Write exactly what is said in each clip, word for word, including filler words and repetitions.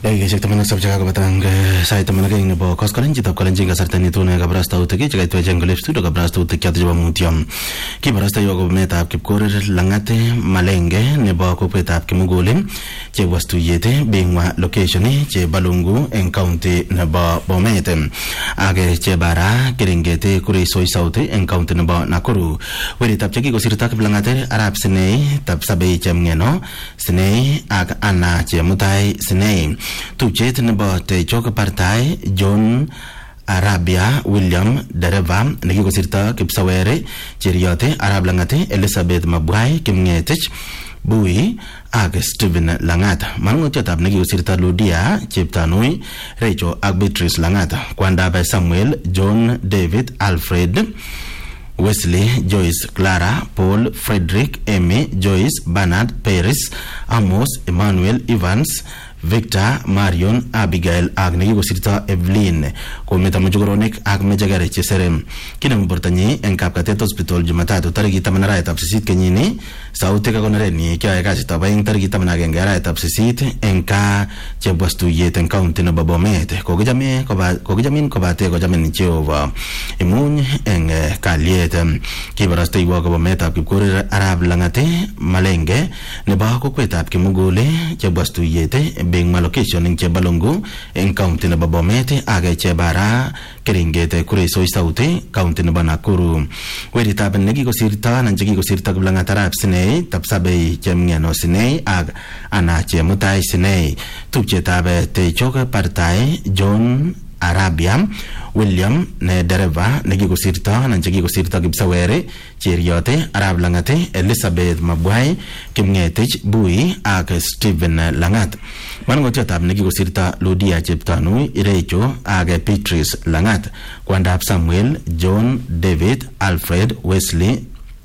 Dakikaishek taman ak sab chekakobata sait taman ak aeng nebo koskolen chitab kolenjin kasarta netune kabarastautik chekaitwech eng Olive Studio kabarastautik choto chebo mutyo. Kibarastaiwek akobo meetab Kipkorir Langat Malenge nebo kokwetab Kimugule chebwa tuyet bingwa location che Balungu eng county nebo Bomet age chebara keringete kureisoi sauti eng county nebo Nakuru. Weritab chekikosirto Kiplangate Arap Sinei tab sabei chemngeno Sinei ak Ana chemutai Sinei. Tupchet nebo Techok Partai John Arabia William Dereva nekikosirto Kipsawere Cheriyote Arab Langate Elizabeth Mabwai Kimngetich Bui ak Stephen Langat. Manung'otiotab nekikosirto Ludia Cheptanui Rachel ak Beatrice Langat. Kwandab Samuel John David Alfred Wesley Joyce Clara Paul Frederick Amy Joyce Bernard Paris Amos Emmanuel Evans Victor Marion Abigail ak nekikosirto Evelyn kometa mujugoronik ak mejagare chesere kinemu bortanyi eng Kapkatet Hospital Jumatatu tarikit taman arawetab sisit kenyini sautik akonoreni kyoe kasitab aeng tarikit taman ak agenge arawetab sisit eng ka chebwa tuyet eng county nebo Bomet kokichame kokichamin kobate kochamin Jehova imuny eng kalyet. Kibarastaiwek akobo meetab Kipkorir Arap Langate Malenge nebo kokwetab Kimugule chebwa tuyet bing location ing Chebalungu ing county nebo Bomet age chebara keringete kureisoi sauti county nebo Nakuru. Weritab nekikosirto nan chekikosirto Kiplang'at Arap Sinei tabsabei chemngeno Sinei ak Ana chemutai Sinei. Tupchetab Techok Partai John Arabia William ne dereva nekikosirto nan chekikosirto Kipsawere Cheriyote Arab Langate Elizabeth Mabwai Kimngetich Bui ak Stephen Langat. Manung'otiotab nekikosirto Ludia Cheptanui Irecho ak Beatrice Langat. Kwandab Samuel John David Alfred Wesley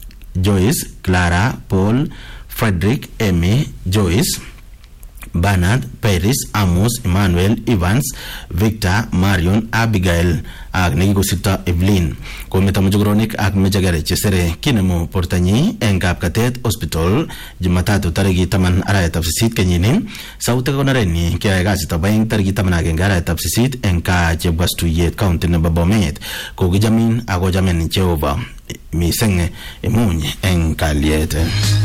Joyce Clara Paul Frederick Amy Joyce Bernard Paris Amos Emmanuel Evans Victor Marion Abigail ak nekikosirto Evelyn kometa mujugoronik ak mejagare chesere kinemu portanyi eng Kapkatet Hospital Jumatatu tarikit taman arawetab sisit kenyini sautik akonoreni kyoe kasitab aeng tarikit taman ak agenge arawetab sisit eng ka chebwa tuyet county nebo Bomet kokichamin akochamin Jehova mising imuny eng kalyet.